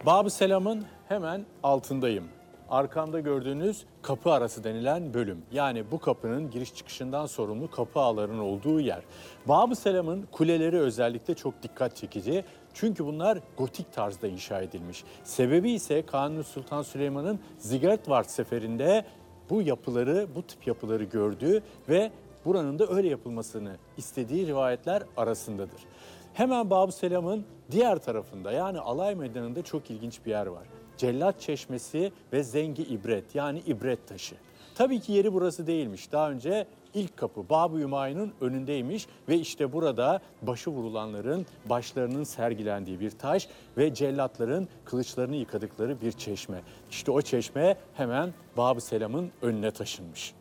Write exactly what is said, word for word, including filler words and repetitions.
Bab-ı Selam'ın hemen altındayım. Arkamda gördüğünüz kapı arası denilen bölüm. Yani bu kapının giriş çıkışından sorumlu kapı ağlarının olduğu yer. Bab-ı Selam'ın kuleleri özellikle çok dikkat çekici. Çünkü bunlar gotik tarzda inşa edilmiş. Sebebi ise Kanuni Sultan Süleyman'ın Ziggratwart seferinde bu yapıları, bu tip yapıları gördüğü ve buranın da öyle yapılmasını istediği rivayetler arasındadır. Hemen Bab-ı Selam'ın diğer tarafında yani Alay Meydanı'nda çok ilginç bir yer var. Cellat Çeşmesi ve Zengi İbret yani ibret taşı. Tabii ki yeri burası değilmiş. Daha önce ilk kapı Bab-ı Hümayun'un önündeymiş ve işte burada başı vurulanların başlarının sergilendiği bir taş ve cellatların kılıçlarını yıkadıkları bir çeşme. İşte o çeşme hemen Bab-ı Selam'ın önüne taşınmış.